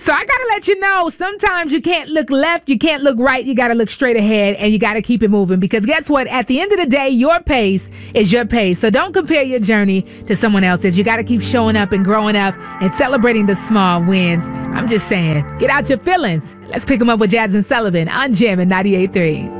So I got to let you know, sometimes you can't look left, you can't look right, you got to look straight ahead, and you got to keep it moving, because guess what? At the end of the day, your pace is your pace. So don't compare your journey to someone else's. You got to keep showing up and growing up and celebrating the small wins. I'm just saying, get out your feelings. Let's pick them up with Jasmine Sullivan on Jam and 98.3.